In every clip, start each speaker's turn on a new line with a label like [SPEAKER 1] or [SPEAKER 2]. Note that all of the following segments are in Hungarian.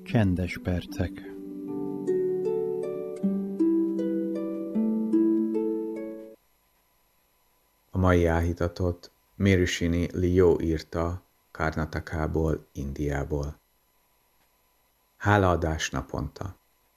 [SPEAKER 1] Csendes percek.
[SPEAKER 2] A mai áhítatot Mirushini Liu írta Karnatakából, Indiából. Hálaadás naponta.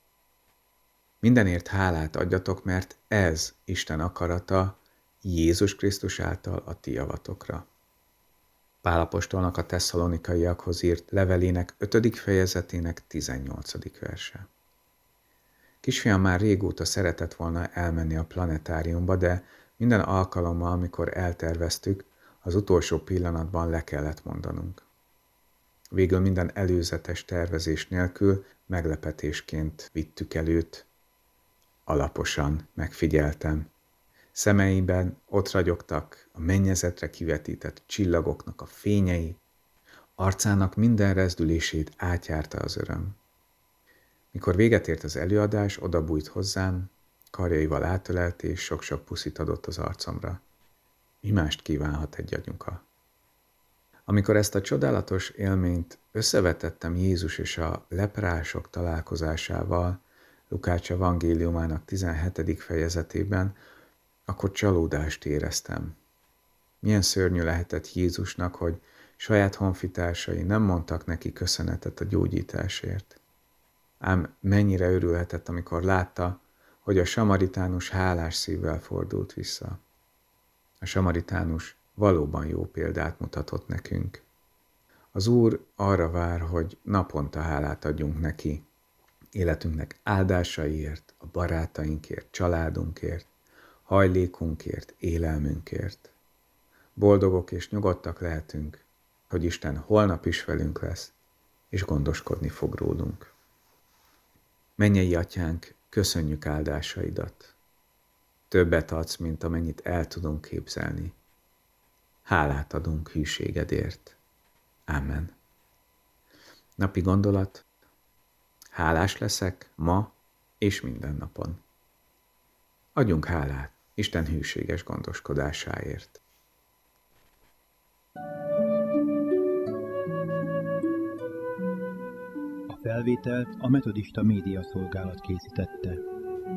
[SPEAKER 2] Mindenért hálát adjatok, mert ez Isten akarata Jézus Krisztus által a ti javatokra. Pál apostolnak a tesszalonikaiakhoz írt levelének 5. fejezetének 18. verse. Kisfiam már régóta szeretett volna elmenni a planetáriumba, de minden alkalommal, amikor elterveztük, az utolsó pillanatban le kellett mondanunk. Végül minden előzetes tervezés nélkül meglepetésként vittük el őt. Alaposan megfigyeltem. Szemeiben ott ragyogtak a mennyezetre kivetített csillagoknak a fényei, arcának minden rezdülését átjárta az öröm. Mikor véget ért az előadás, odabújt hozzám, karjaival átölelt és sok-sok puszit adott az arcomra. Mi mást kívánhat egy anyuka? Amikor ezt a csodálatos élményt összevetettem Jézus és a leprások találkozásával, Lukács evangéliumának 17. fejezetében, akkor csalódást éreztem. Milyen szörnyű lehetett Jézusnak, hogy saját honfitársai nem mondtak neki köszönetet a gyógyításért. Ám mennyire örülhetett, amikor látta, hogy a samaritánus hálás szívvel fordult vissza. A samaritánus valóban jó példát mutatott nekünk. Az Úr arra vár, hogy naponta hálát adjunk neki, életünknek áldásaiért, a barátainkért, családunkért, hajlékunkért, élelmünkért. Boldogok és nyugodtak lehetünk, hogy Isten holnap is velünk lesz, és gondoskodni fog rólunk. Mennyei Atyánk, köszönjük áldásaidat. Többet adsz, mint amennyit el tudunk képzelni. Hálát adunk hűségedért. Ámen. Napi gondolat. Hálás leszek ma és minden napon. Adjunk hálát Isten hűséges gondoskodásáért.
[SPEAKER 1] A felvételt a Metodista Média Szolgálat készítette.